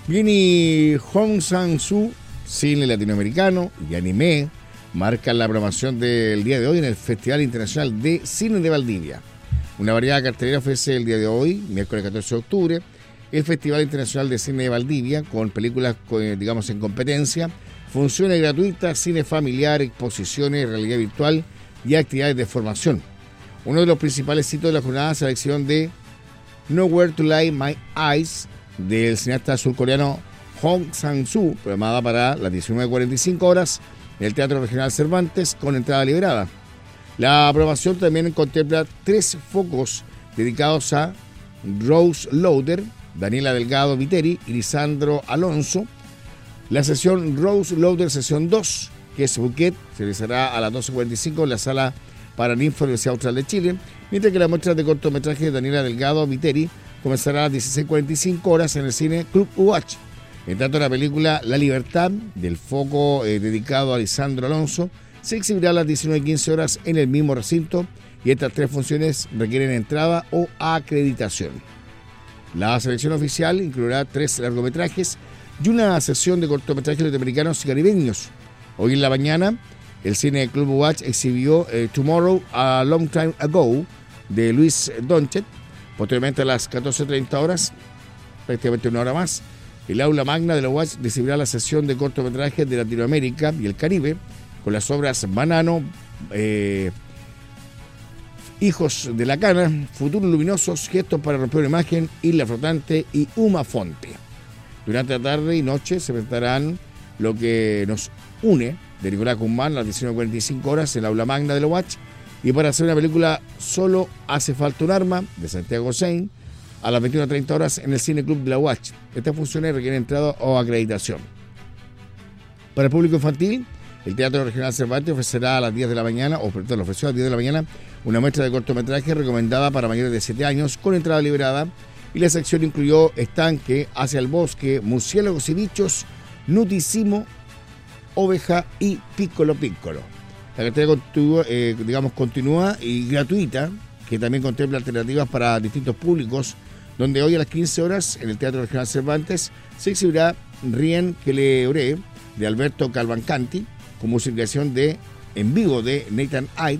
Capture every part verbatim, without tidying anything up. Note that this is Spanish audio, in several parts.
Bien, y Hong Sang-soo, cine latinoamericano y anime, marcan la programación del día de hoy en el Festival Internacional de Cine de Valdivia. Una variada cartelera ofrece el día de hoy, miércoles catorce de octubre, el Festival Internacional de Cine de Valdivia, con películas, digamos, en competencia, funciones gratuitas, cine familiar, exposiciones, realidad virtual y actividades de formación. Uno de los principales hitos de la jornada es la elección de Nowhere to Lay My Eyes, del cineasta surcoreano Hong Sang-soo, programada para las diecinueve cuarenta y cinco horas en el Teatro Regional Cervantes, con entrada liberada. La programación también contempla tres focos dedicados a Rose Lauder, Daniela Delgado Viteri y Lisandro Alonso. La sesión Rose Lauder, sesión dos, que es Bouquet, se realizará a las doce cuarenta y cinco en la Sala Paraninfo de la Universidad Austral de Chile, mientras que la muestra de cortometraje de Daniela Delgado Viteri comenzará a las dieciséis cuarenta y cinco horas en el cine Club U H. En tanto, la película La Libertad, del foco eh, dedicado a Lisandro Alonso, se exhibirá a las diecinueve quince horas en el mismo recinto, y estas tres funciones requieren entrada o acreditación. La selección oficial incluirá tres largometrajes y una sesión de cortometrajes latinoamericanos y caribeños. Hoy en la mañana, el cine Club U H exhibió eh, Tomorrow a Long Time Ago, de Luis Donchet. Posteriormente, a las catorce treinta horas, prácticamente una hora más, el aula magna de la U A H recibirá la sesión de cortometrajes de Latinoamérica y el Caribe, con las obras Banano, eh, Hijos de la Cana, Futuros Luminosos, Gestos para romper una imagen, Isla Flotante y Uma Fonte. Durante la tarde y noche se presentarán Lo que nos une, de Nicolás Guzmán, a las diecinueve cuarenta y cinco horas en el aula magna de la U A H. Y para hacer una película Solo hace falta un arma, de Santiago Sein, a las veintiuna treinta horas en el Cine Club de la U A H. Estas funciones requieren entrada o acreditación. Para el público infantil, el Teatro Regional Cervantes ofrecerá a las diez de la mañana, o perdón, ofreció a las diez de la mañana, una muestra de cortometraje recomendada para mayores de siete años, con entrada liberada, y la sección incluyó Estanque, Hacia el Bosque, Murciélagos y Bichos, Nutissimo, Oveja y Piccolo Piccolo. La cartera continúa, eh, digamos, continúa y gratuita, que también contempla alternativas para distintos públicos, donde hoy a las quince horas en el Teatro Regional Cervantes se exhibirá Rien que le oré, de Alberto Calvancanti, con musicalización de en vivo de Nathan Hyde.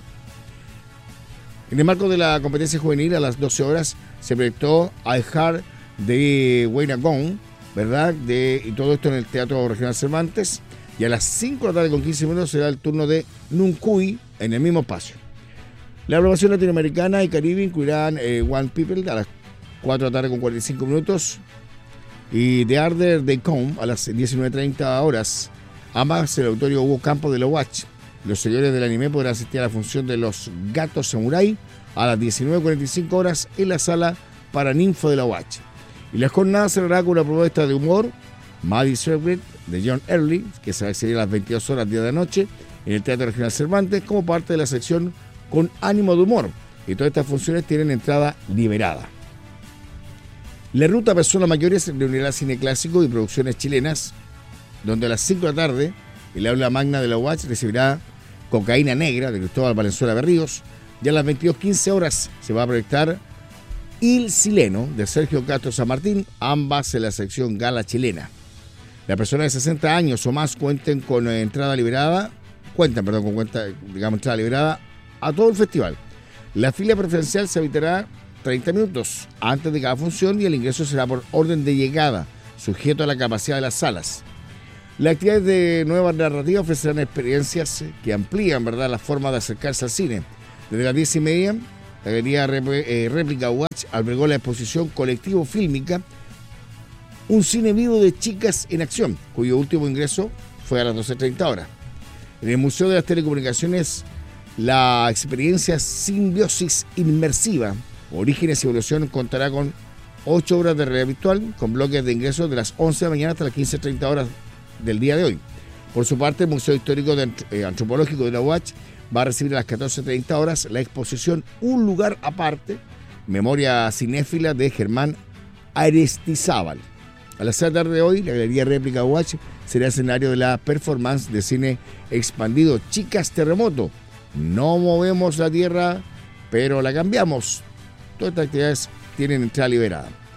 En el marco de la competencia juvenil, a las doce horas se proyectó I Heart de Wayne Gong, ¿verdad? De, y todo esto en el Teatro Regional Cervantes. Y a las cinco de la tarde con quince minutos será el turno de Nuncuy en el mismo espacio. La programación latinoamericana y caribe incluirán eh, One People a las cuatro de la tarde con cuarenta y cinco minutos y The Harder They Come a las diecinueve treinta horas, ambas en el auditorio Hugo Campos de la U A H. Los seguidores del anime podrán asistir a la función de Los Gatos Samurai a las diecinueve cuarenta y cinco horas en la Sala Paraninfo de la U A H. Y la jornada cerrará con una propuesta de humor, Maddie Secret, de John Early, que se va a exhibir a las veintidós horas de la noche en el Teatro Regional Cervantes, como parte de la sección Con Ánimo de Humor. Y todas estas funciones tienen entrada liberada. La ruta Personas Mayores reunirá cine clásico y producciones chilenas, donde a las cinco de la tarde el aula magna de la U A H recibirá Cocaína Negra, de Cristóbal Valenzuela Berríos, y a las veintidós quince horas se va a proyectar Il Sileno, de Sergio Castro San Martín, ambas en la sección Gala Chilena. Las personas de sesenta años o más cuenten con entrada liberada, cuentan, perdón, con cuenta, digamos, entrada liberada a todo el festival. La fila preferencial se habilitará treinta minutos antes de cada función y el ingreso será por orden de llegada, sujeto a la capacidad de las salas. Las actividades de Nueva Narrativa ofrecerán experiencias que amplían, ¿verdad?, la forma de acercarse al cine. Desde las diez y media, la Galería Réplica U H albergó la exposición Colectivo Fílmica, un cine vivo de chicas en acción, cuyo último ingreso fue a las doce treinta horas. En el Museo de las Telecomunicaciones, la experiencia Simbiosis Inmersiva, Orígenes y Evolución, contará con ocho horas de realidad virtual, con bloques de ingresos de las once de la mañana hasta las quince treinta horas del día de hoy. Por su parte, el Museo Histórico de, eh, Antropológico de la U H va a recibir a las catorce treinta horas la exposición Un Lugar Aparte, Memoria Cinéfila, de Germán Aristizábal. A las seis de la tarde de hoy, la Galería Réplica U H será escenario de la performance de cine expandido Chicas Terremoto. No movemos la tierra, pero la cambiamos. Todas estas actividades tienen entrada liberada.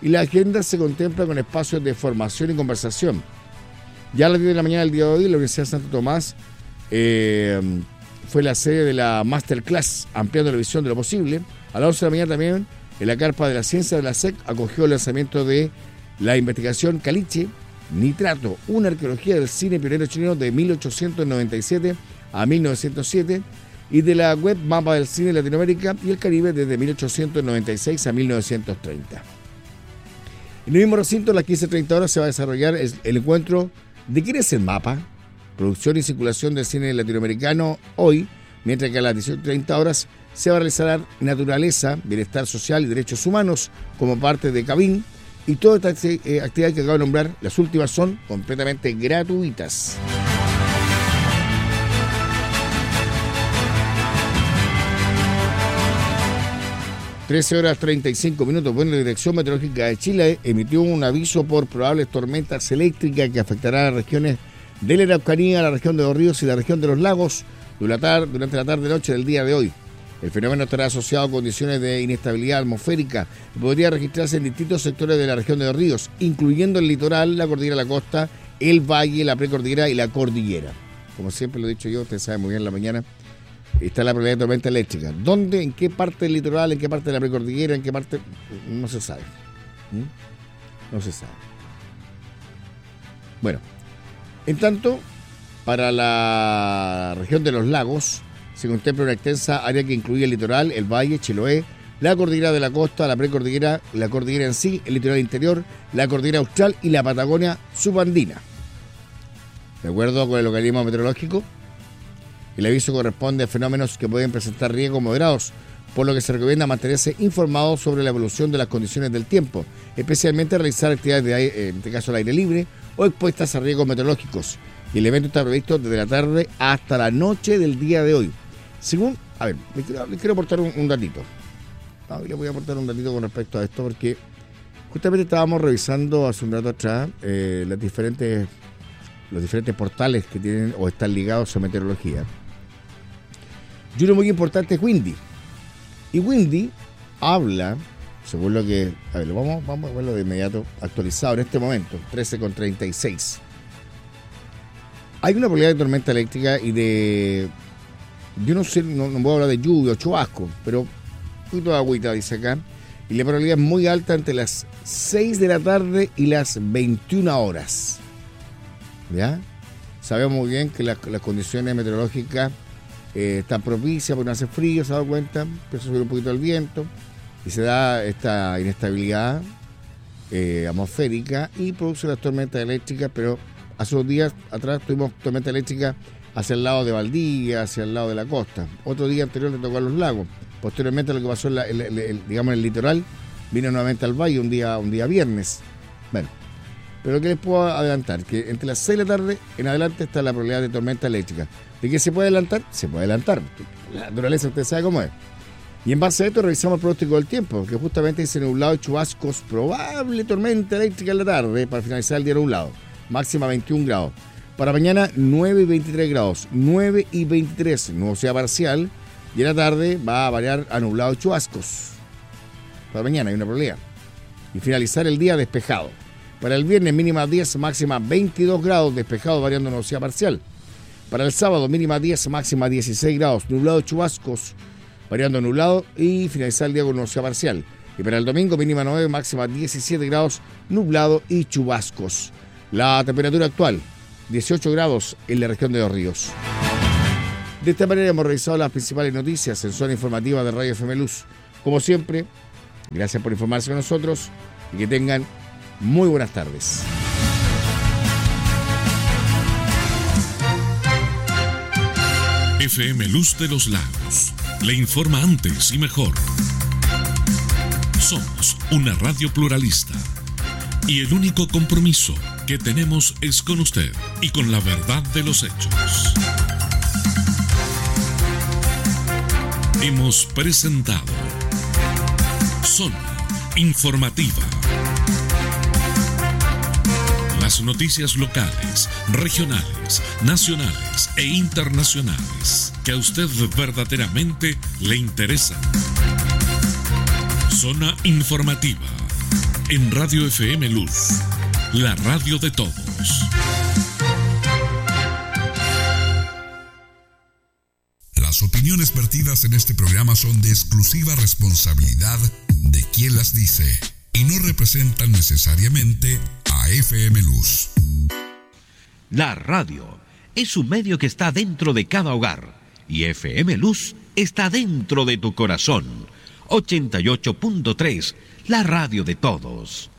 y la agenda se contempla con espacios de formación y conversación. Ya a las diez de la mañana del día de hoy, la Universidad de Santo Tomás eh, fue la sede de la Masterclass, ampliando la visión de lo posible. A las once de la mañana también, en la carpa de la ciencia de la S E C, acogió el lanzamiento de la investigación Caliche Nitrato, una arqueología del cine pionero chileno de mil ochocientos noventa y siete a mil novecientos siete, y de la web Mapa del Cine de Latinoamérica y el Caribe desde mil ochocientos noventa y seis a mil novecientos treinta. En el mismo recinto, a las quince treinta horas, se va a desarrollar el, el encuentro de ¿Quién es el Mapa? Producción y circulación del cine latinoamericano hoy, mientras que a las dieciocho treinta horas se va a realizar Naturaleza, Bienestar Social y Derechos Humanos como parte de Cabin, y todas estas eh, actividades que acabo de nombrar, las últimas son completamente gratuitas. trece horas treinta y cinco minutos. Bueno, la Dirección Meteorológica de Chile emitió un aviso por probables tormentas eléctricas que afectarán a las regiones de la Araucanía, la región de los ríos y la región de los lagos durante la tarde-noche del día de hoy. El fenómeno estará asociado a condiciones de inestabilidad atmosférica y podría registrarse en distintos sectores de la región de los ríos, incluyendo el litoral, la cordillera de la costa, el valle, la precordillera y la cordillera. Como siempre lo he dicho yo, ustedes saben muy bien en la mañana, está la probabilidad de tormenta eléctrica. ¿Dónde? ¿En qué parte del litoral? ¿En qué parte de la precordillera? ¿En qué parte? No se sabe. ¿Mm? No se sabe. Bueno, en tanto, para la región de los lagos se contempla una extensa área que incluye el litoral, el valle, Chiloé, la cordillera de la costa, la precordillera, la cordillera en sí, el litoral interior, la cordillera austral y la Patagonia subandina. De acuerdo con el organismo meteorológico, el aviso corresponde a fenómenos que pueden presentar riesgos moderados, por lo que se recomienda mantenerse informado sobre la evolución de las condiciones del tiempo, especialmente realizar actividades de aire, en este caso al aire libre o expuestas a riesgos meteorológicos. Y el evento está previsto desde la tarde hasta la noche del día de hoy. Según, a ver, les quiero, les quiero aportar un, un datito. No, les voy a aportar un datito con respecto a esto porque justamente estábamos revisando hace un rato atrás eh, las diferentes, los diferentes portales que tienen o están ligados a meteorología. Y uno muy importante es Windy. Y Windy habla, según lo que... A ver, vamos, vamos a verlo de inmediato actualizado en este momento, trece con treinta y seis. Hay una probabilidad de tormenta eléctrica y de... Yo no sé, no, no puedo hablar de lluvia o chubasco, pero un poquito de agüita, dice acá. Y la probabilidad es muy alta entre las seis de la tarde y las veintiuna horas. ¿Ya? Sabemos muy bien que las, las condiciones meteorológicas eh, están propicias porque no hace frío, se ha dado cuenta, empieza a subir un poquito el viento y se da esta inestabilidad eh, atmosférica y produce las tormentas eléctricas, pero hace unos días atrás tuvimos tormenta eléctrica hacia el lado de Valdivia, hacia el lado de la costa. Otro día anterior le tocó a los lagos. Posteriormente lo que pasó en la, el, el, el, digamos, en el litoral, vino nuevamente al valle un día, un día viernes. Bueno, pero ¿qué les puedo adelantar? Que entre las seis de la tarde en adelante está la probabilidad de tormenta eléctrica. ¿De qué se puede adelantar? Se puede adelantar. La naturaleza usted sabe cómo es. Y en base a esto revisamos el pronóstico del tiempo, que justamente dice nublado y chubascos, probable tormenta eléctrica en la tarde para finalizar el día nublado. Máxima veintiún grados. Para mañana nueve y veintitrés grados, nueve y veintitrés, nubosidad parcial, y en la tarde va a variar a nublado y chubascos. Para mañana hay una probabilidad. Y finalizar el día despejado. Para el viernes mínima diez, máxima veintidós grados, despejado variando nubosidad parcial. Para el sábado mínima diez, máxima dieciséis grados, nublado y chubascos, variando nublado y finalizar el día con nubosidad parcial. Y para el domingo mínima nueve, máxima diecisiete grados, nublado y chubascos. La temperatura actual, dieciocho grados en la región de Los Ríos. De esta manera hemos revisado las principales noticias en zona informativa de Radio F M Luz. Como siempre, gracias por informarse con nosotros y que tengan muy buenas tardes. F M Luz de los Lagos le informa antes y mejor. Somos una radio pluralista y el único compromiso que tenemos es con usted y con la verdad de los hechos. Hemos presentado Zona Informativa. Las noticias locales, regionales, nacionales e internacionales que a usted verdaderamente le interesan. Zona Informativa. en Radio F M Luz, la radio de todos. Las opiniones vertidas en este programa son de exclusiva responsabilidad de quien las dice y no representan necesariamente a F M Luz. La radio es un medio que está dentro de cada hogar y F M Luz está dentro de tu corazón. ochenta y ocho punto tres, la radio de todos.